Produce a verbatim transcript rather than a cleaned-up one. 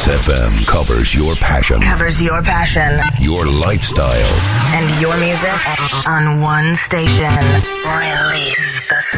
Release F M covers your passion. Covers your passion. Your lifestyle. And your music on one station. Release the